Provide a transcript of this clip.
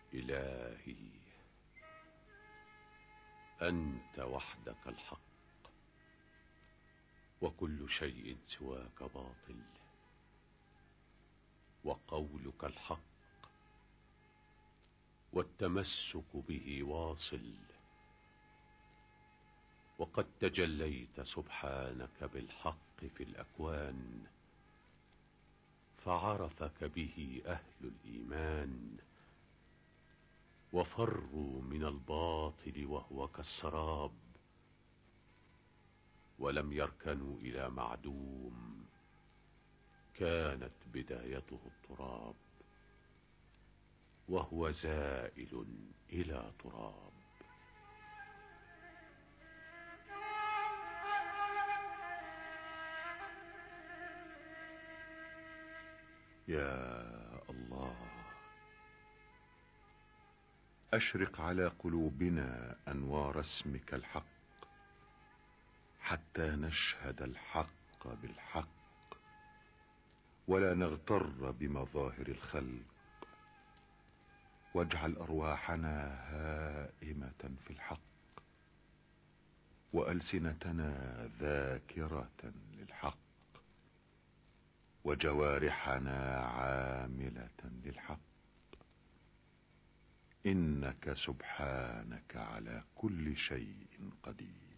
إلهي، أنت وحدك الحق، وكل شيء سواك باطل، وقولك الحق والتمسك به واصل. وقد تجليت سبحانك بالحق في الأكوان، فعرفك به أهل الإيمان، وفروا من الباطل وهو كالسراب، ولم يركنوا إلى معدوم كانت بدايته التراب، وهو زائل إلى تراب. يا الله، أشرق على قلوبنا أنوار اسمك الحق، حتى نشهد الحق بالحق، ولا نغتر بمظاهر الخلق. واجعل أرواحنا هائمة في الحق، وألسنتنا ذاكرة للحق، وجوارحنا عاملة للحق. إنك سبحانك على كل شيء قدير.